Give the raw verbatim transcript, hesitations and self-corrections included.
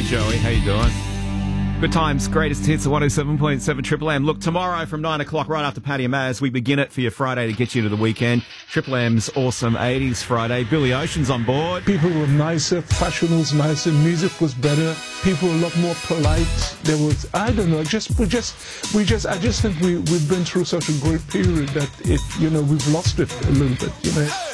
Joey. How you doing? Good times, greatest hits at one oh seven point seven Triple M. Look, tomorrow from nine o'clock, right after Paddy and Maz, we begin it for your Friday to get you to the weekend. Triple M's Awesome eighties Friday. Billy Ocean's on board. People were nicer, fashion was nicer, music was better, people were a lot more polite. There was, I don't know, just we just, we just, I just think we, we've been through such a great period that it, you know, we've lost it a little bit, you know.